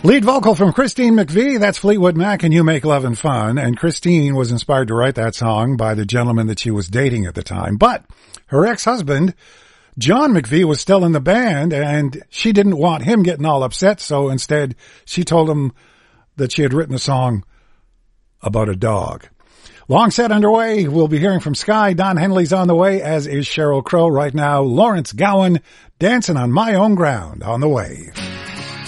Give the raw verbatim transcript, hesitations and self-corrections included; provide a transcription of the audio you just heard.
Lead vocal from Christine McVie, that's Fleetwood Mac and You Make Lovin' Fun. And Christine was inspired to write that song by the gentleman that she was dating at the time. But her ex-husband, John McVie, was still in the band, and she didn't want him getting all upset, so instead she told him that she had written a song about a dog. Long set underway. We'll be hearing from Sky. Don Henley's on the way, as is Sheryl Crow. Right now, Lawrence Gowan, Dancing on My Own Ground, on the Wave.